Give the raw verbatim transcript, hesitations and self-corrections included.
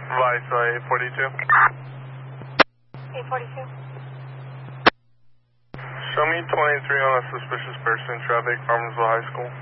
Vice uh, eight forty-two. eight forty-two. Show me twenty-three on a suspicious person, traffic, Farmersville High School.